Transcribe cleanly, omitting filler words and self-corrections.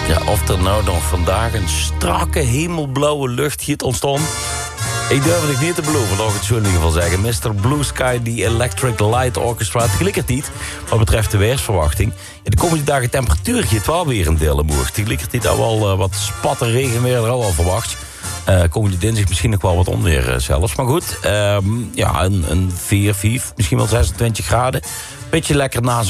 Ja, of er nou dan vandaag een strakke hemelblauwe luchtgiet ontstond, ik durf het niet te beloven, laat ik het zo in ieder geval zeggen. Mr. Blue Sky, die Electric Light Orchestra, het glikkert niet. Wat betreft de weersverwachting. Ja, de komende dagen temperatuur giet wel weer een deel omhoog. Het glikkert niet al wel wat spatten regenweer er al verwacht. Komende dinsdag misschien nog wel wat onweer zelfs. Maar goed, ja, een 4, misschien wel 26 graden. Beetje lekker na